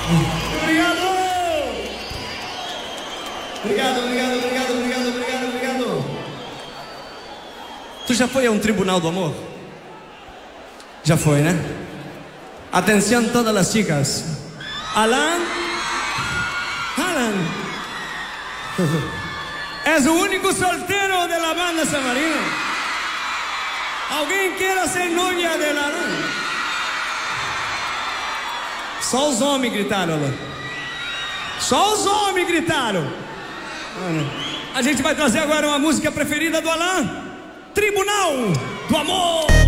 Obrigado! Obrigado. Tu já foi a um tribunal do amor? Já foi, né? Atenção todas as chicas. Alan. És o único solteiro da banda San Marino. Alguém queira ser novia de Alan? Só os homens gritaram, Alan. Só os homens gritaram. A gente vai trazer agora uma música preferida do Alan: Tribunal do Amor.